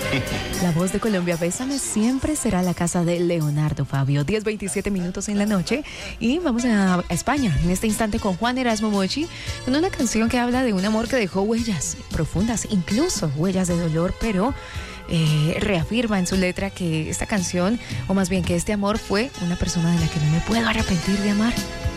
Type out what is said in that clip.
La voz de Colombia, Bésame, siempre será la casa de Leonardo Fabio. 10:27 en la noche y vamos a España en este instante con Juan Erasmo Mochi, con una canción que habla de un amor que dejó huellas profundas, incluso huellas de dolor, pero reafirma en su letra que esta canción, o más bien que este amor fue una persona de la que no me puedo arrepentir de amar.